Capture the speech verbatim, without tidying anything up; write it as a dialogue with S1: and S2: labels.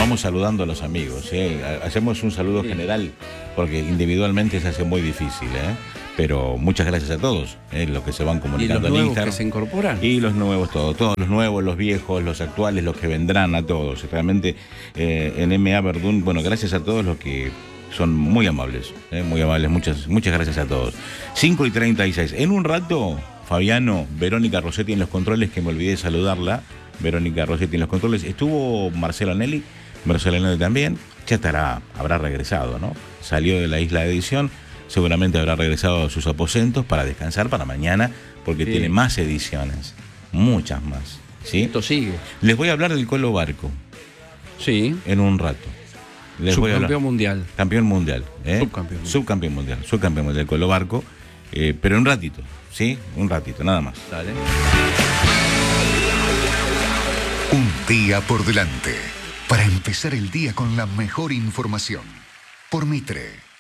S1: vamos saludando a los amigos, ¿eh? Hacemos un saludo sí. general, porque individualmente se hace muy difícil, ¿eh? Pero muchas gracias a todos, ¿eh? Los que se van comunicando en Instagram. ¿Y los nuevos
S2: que se incorporan?
S1: Y los nuevos, todos, todos los nuevos, los viejos, los actuales, los que vendrán, a todos. Realmente eh, en M A Verdún, bueno, gracias a todos los que son muy amables, ¿eh? Muy amables, muchas, muchas gracias a todos. cinco y treinta y seis. En un rato, Fabiano, Verónica Rossetti en los controles, que me olvidé de saludarla. Verónica Rossetti en los controles. Estuvo Marcelo Nelly, Marcelo Nelly también. Ya estará, habrá regresado, ¿no? Salió de la isla de edición. Seguramente habrá regresado a sus aposentos para descansar para mañana, porque sí. tiene más ediciones, muchas más. ¿Sí?
S2: Esto sigue.
S1: Les voy a hablar del Colo Barco.
S2: Sí.
S1: En un rato. Les voy a hablar.
S2: Subcampeón mundial.
S1: Campeón mundial. ¿eh?
S2: Subcampeón mundial.
S1: Subcampeón mundial. Subcampeón mundial, Colo Barco. Eh, pero un ratito, ¿sí? Un ratito, nada más.
S2: Dale.
S3: Un día por delante, para empezar el día con la mejor información. Por Mitre.